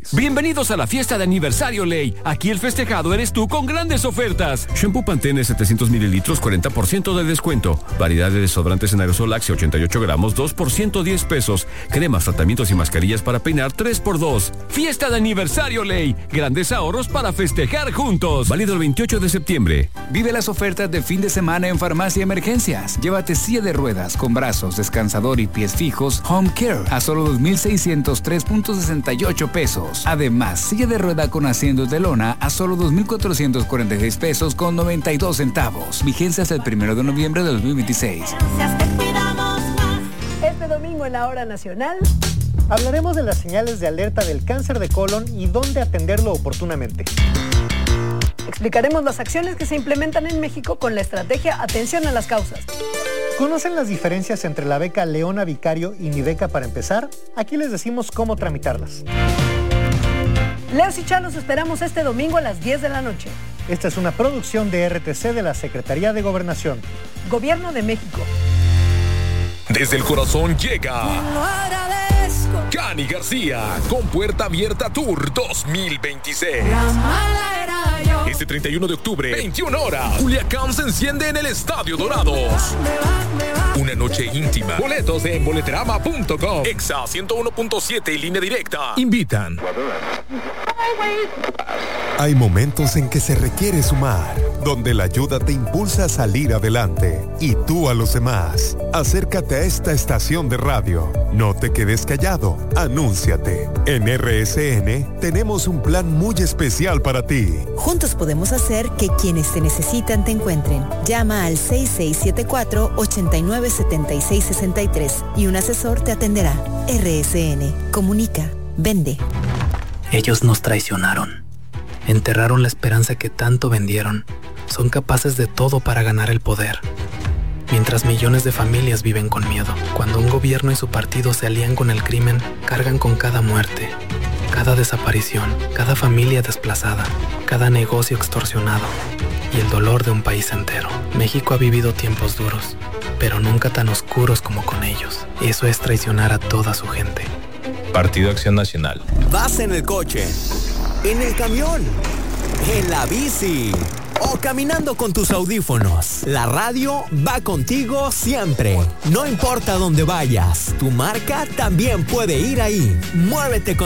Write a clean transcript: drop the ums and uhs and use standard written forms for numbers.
Bienvenidos a la fiesta de aniversario Ley. Aquí el festejado eres tú con grandes ofertas. Shampoo Pantene 700 mililitros, 40% de descuento. Variedad de desodorantes en aerosol Axe 88 gramos, 2 por 110 pesos. Cremas, tratamientos y mascarillas para peinar 3x2. Fiesta de aniversario Ley. Grandes ahorros para festejar juntos. Válido el 28 de septiembre. Vive las ofertas de fin de semana en Farmacia Emergencias. Llévate silla de ruedas con brazos, descansador y pies fijos Home Care a solo 2,603.68 pesos. Además, silla de rueda con asientos de lona a solo 2,446 pesos con 92 centavos. Vigencia hasta el 1 de noviembre de 2026. Este domingo en la Hora Nacional hablaremos de las señales de alerta del cáncer de colon y dónde atenderlo oportunamente. Explicaremos las acciones que se implementan en México con la estrategia Atención a las Causas. ¿Conocen las diferencias entre la beca Leona Vicario y Mi Beca para empezar? Aquí les decimos cómo tramitarlas. Leos y Chá los esperamos este domingo a las 10 de la noche. Esta es una producción de RTC de la Secretaría de Gobernación. Gobierno de México. Desde el corazón llega Cani García con Puerta Abierta Tour 2026. Este 31 de octubre, 21 horas, Culiacán se enciende en el Estadio Dorados. Una noche íntima. Boletos en boleterama.com. Exa 101.7 y Línea Directa invitan. Hay momentos en que se requiere sumar, donde la ayuda te impulsa a salir adelante y tú a los demás. Acércate a esta estación de radio. No te quedes callado. Anúnciate. En RSN tenemos un plan muy especial para ti. Juntos podemos hacer que quienes te necesitan te encuentren. Llama al 6674-897663 y un asesor te atenderá. RSN. Comunica. Vende. Ellos nos traicionaron. Enterraron la esperanza que tanto vendieron. Son capaces de todo para ganar el poder. Mientras millones de familias viven con miedo. Cuando un gobierno y su partido se alían con el crimen, cargan con cada muerte, cada desaparición, cada familia desplazada, cada negocio extorsionado y el dolor de un país entero. México ha vivido tiempos duros, pero nunca tan oscuros como con ellos. Eso es traicionar a toda su gente. Partido Acción Nacional. Vas en el coche, en el camión, en la bici o caminando con tus audífonos. La radio va contigo siempre. No importa dónde vayas, tu marca también puede ir ahí. Muévete con